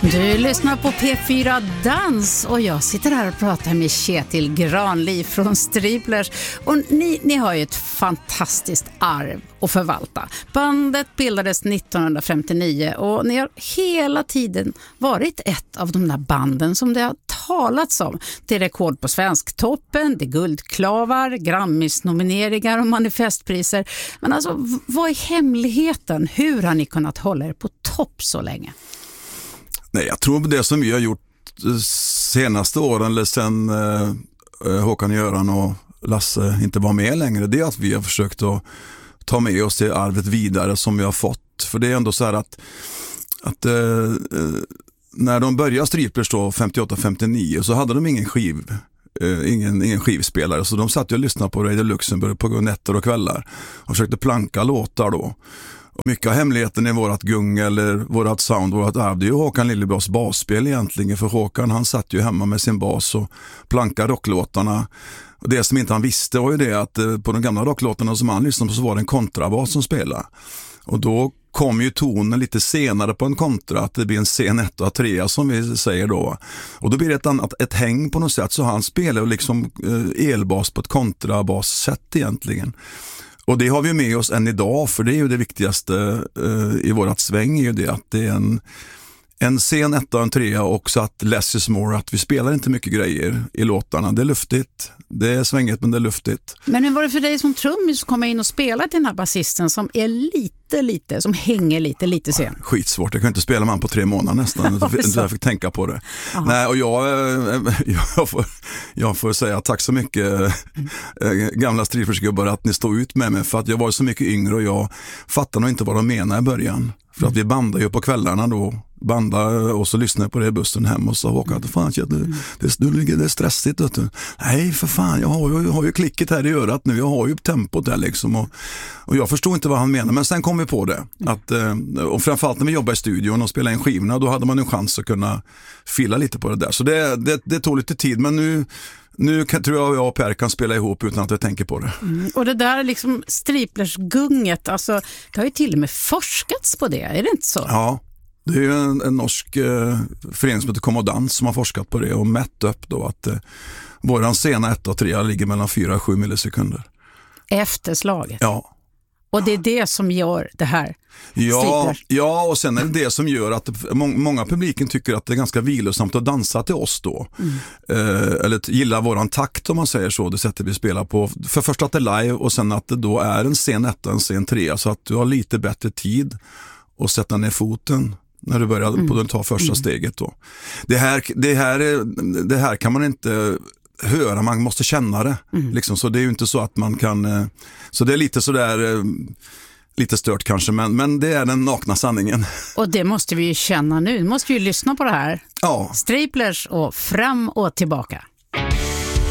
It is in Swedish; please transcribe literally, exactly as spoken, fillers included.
Du lyssnar på P fyra Dans och jag sitter här och pratar med Kjetil Granli från Striplers. Och ni, ni har ju ett fantastiskt arv att förvalta. Bandet bildades nittonhundrafemtionio och ni har hela tiden varit ett av de där banden som det har talats om. Det är rekord på Svensktoppen, det är guldklavar, Grammis-nomineringar och manifestpriser. Men alltså, vad är hemligheten? Hur har ni kunnat hålla er på topp så länge? Nej, jag tror på det som vi har gjort senaste åren eller sen eh, Håkan Göran och Lasse inte var med längre, det är att vi har försökt att ta med oss det arvet vidare som vi har fått. För det är ändå så här att, att eh, när de började Striplers då femtioåtta femtionio så hade de ingen skiv eh, ingen, ingen skivspelare, så de satt ju och lyssnade på Radio Luxemburg på nätter och kvällar och försökte planka låtar då. Och mycket av hemligheten i vårat gung eller vårat sound, vårat arv, det är ju Håkan Lillebras basspel egentligen. För Håkan, han satt ju hemma med sin bas och plankade rocklåtarna. Och det som inte han visste var ju det att på de gamla rocklåtarna som han lyssnade på så var det en kontrabas som spelade. Och då kom ju tonen lite senare på en kontra, att det blir en scen ett och tre som vi säger då. Och då blir det ett annat ett häng på något sätt, så han spelar liksom elbas på ett kontrabas-sätt egentligen. Och det har vi med oss än idag, för det är ju det viktigaste uh, i vårat sväng är ju det att det är en, en scen etta och en trea och så att less is more, att vi spelar inte mycket grejer i låtarna. Det är luftigt, det är svängigt men det är luftigt. Men hur var det för dig som trummis att komma in och spela till den här basisten som är lite, lite, som hänger lite, lite sen? Ja, skitsvårt, jag kan inte spela man på tre månader nästan, så jag fick tänka på det. Aha. Nej, och jag, jag, får, jag får säga tack så mycket mm. gamla Striplers-gubbar att ni stod ut med mig, för att jag var så mycket yngre och jag fattade nog inte vad de menade i början. För att vi bandade ju på kvällarna då, bandade och så lyssnade på det i bussen hem och sa Håkan, mm. fan, det, det, det, det är stressigt. Vet du. Nej, för fan, jag har, ju, jag har ju klicket här i örat nu, jag har ju tempot där liksom. Och, och jag förstod inte vad han menade, men sen kom vi på det. Mm. Att, och framförallt när vi jobbade i studion och spelade in skivorna, då hade man en chans att kunna fylla lite på det där. Så det, det, det tog lite tid, men nu... Nu kan, tror jag jag och Per kan spela ihop utan att jag tänker på det. Mm. Och det där liksom Striplers-gunget, alltså, det har ju till och med forskats på det, är det inte så? Ja, det är ju en, en norsk eh, förening som heter Kommodans som har forskat på det och mätt upp då att eh, våran sena ett och tre ligger mellan fyra och sju millisekunder. Efter slaget? Ja. Och det är det som gör det här? Ja, ja, och sen är det det som gör att må- många publiken tycker att det är ganska vilosamt att dansa till oss då. Mm. Eh, eller gilla våran takt om man säger så, det sättet vi spelar på. För först att det är live och sen att det då är en scen ett och en scen tre, så att du har lite bättre tid att sätta ner foten när du börjar mm. på den ta första mm. steget då. Det här, det, här, det här kan man inte... höra, man måste känna det mm. liksom, så det är ju inte så att man kan, så det är lite sådär lite stört kanske, men, men det är den nakna sanningen. Och det måste vi ju känna nu, måste vi ju lyssna på det här. Ja. Striplers och fram och tillbaka.